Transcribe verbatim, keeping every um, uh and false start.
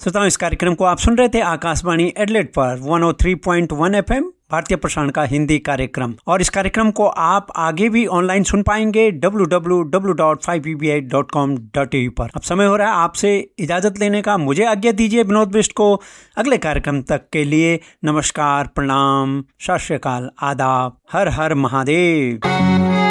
श्रोताओं, इस कार्यक्रम को आप सुन रहे थे आकाशवाणी एडलेड पर एक सौ तीन पॉइंट एक एफएम भारतीय प्रसारण का हिंदी कार्यक्रम। और इस कार्यक्रम को आप आगे भी ऑनलाइन सुन पाएंगे W W W dot five E B I dot com dot A you पर। अब समय हो रहा है आपसे इजाजत लेने का। मुझे आज्ञा दीजिए विनोद बिष्ट को। अगले कार्यक्रम तक के लिए नमस्कार, प्रणाम, सत श्री अकाल, आदाब, हर हर महादेव।